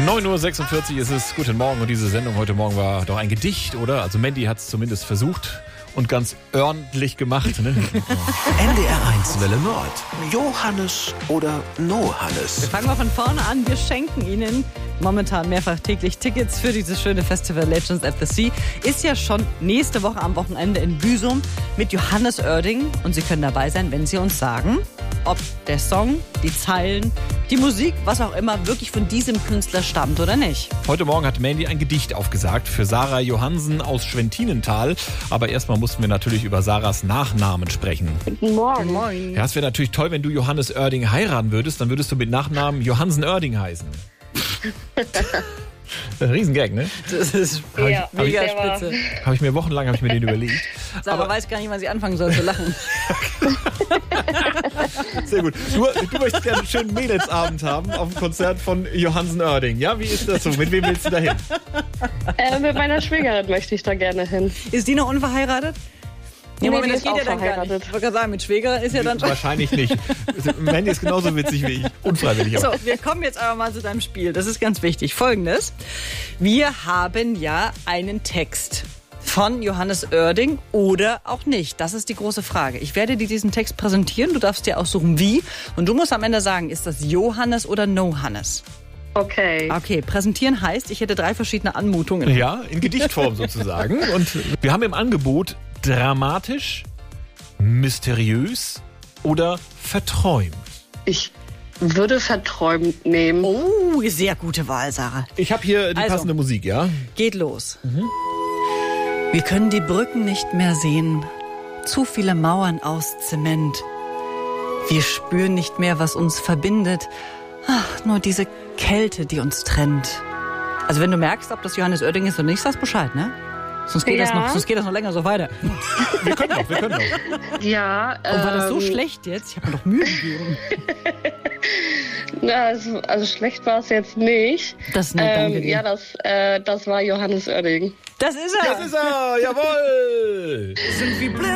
9:46 Uhr ist es. Guten Morgen. Und diese Sendung heute Morgen war doch ein Gedicht, oder? Also Mandy hat es zumindest versucht und ganz ordentlich gemacht. Ne? NDR1 Welle Nord. Johannes oder No-Hannes? Wir fangen mal von vorne an. Wir schenken Ihnen momentan mehrfach täglich Tickets für dieses schöne Festival Legends at the Sea. Ist ja schon nächste Woche am Wochenende in Büsum mit Johannes Oerding. Und Sie können dabei sein, wenn Sie uns sagen, ob der Song, die Zeilen, die Musik, was auch immer, wirklich von diesem Künstler stammt oder nicht. Heute Morgen hat Mandy ein Gedicht aufgesagt für Sarah Johansen aus Schwentinental. Aber erstmal mussten wir natürlich über Sarahs Nachnamen sprechen. Guten Morgen. Moin. Ja, es wäre natürlich toll, wenn du Johannes Oerding heiraten würdest. Dann würdest du mit Nachnamen Johansen Oerding heißen. Ein Riesengag, ne? Das ist Ja, mega der war- spitze. Habe ich mir wochenlang den überlegt. Sarah weiß gar nicht, wann sie anfangen soll zu lachen. Sehr gut. Du möchtest gerne einen schönen Mädelsabend haben auf dem Konzert von Johansen Oerding. Ja, wie ist das so? Mit wem willst du da hin? Mit meiner Schwägerin möchte ich da gerne hin. Ist die noch unverheiratet? Ja, Nee, Moment, die das ist geht ja auch dann gar nicht. verheiratet. Ich wollte gerade sagen, mit Schwäger ist ja dann schon... Wahrscheinlich nicht. Mandy ist genauso witzig wie ich. Unfreiwillig aber. So, wir kommen jetzt aber mal zu deinem Spiel. Das ist ganz wichtig. Folgendes. Wir haben ja einen Text von Johannes Oerding oder auch nicht. Das ist die große Frage. Ich werde dir diesen Text präsentieren. Du darfst dir aussuchen, wie. Und du musst am Ende sagen, ist das Johannes oder No-Hannes? Okay. Okay, präsentieren heißt, ich hätte 3 verschiedene Anmutungen. Ja, in Gedichtform sozusagen. Und wir haben im Angebot dramatisch, mysteriös oder verträumt. Ich würde verträumt nehmen. Oh, sehr gute Wahl, Sarah. Ich habe hier die Also. passende Musik, ja? Geht los. Wir können die Brücken nicht mehr sehen. Zu viele Mauern aus Zement. Wir spüren nicht mehr, was uns verbindet. Ach, nur diese Kälte, die uns trennt. Also wenn du merkst, ob das Johannes Oerding ist oder nicht, sagst Bescheid, ne? Sonst geht, Ja. sonst geht das noch länger so weiter. Wir können noch. Ja. Und war das so schlecht jetzt? Ich habe mir doch Mühe gegeben. Na, also schlecht war es jetzt nicht. Das ist nett, danke dir. Ja, das war Johannes Oerding. Das ist er. Das ist er, jawohl! Sind wie blind.